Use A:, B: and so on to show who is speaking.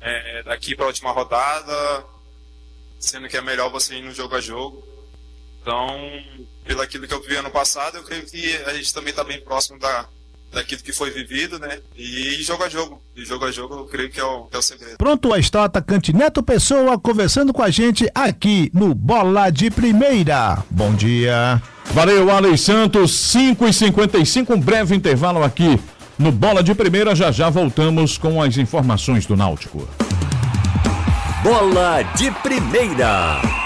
A: daqui para a última rodada, sendo que é melhor você ir no jogo a jogo. Então, pelo aquilo que eu vi ano passado, eu creio que a gente também está bem próximo daquilo que foi vivido, né? E jogo a jogo. E jogo a jogo, eu creio que é o segredo.
B: Pronto, a estou atacante Neto Pessoa conversando com a gente aqui no Bola de Primeira. Bom dia.
C: Valeu, Alex Santos, 5h55, um breve intervalo aqui no Bola de Primeira. Já voltamos com as informações do Náutico.
D: Bola de Primeira.